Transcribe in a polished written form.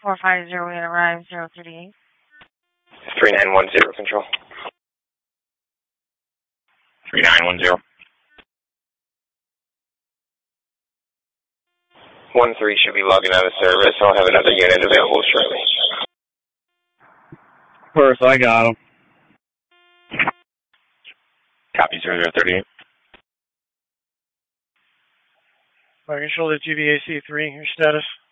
450, we arrive 038. 3910, control. 3910. 13 should be logging out of service. I'll have another unit available shortly. First, I got him. Copy 0038. Fire control to GVAC 3, your status.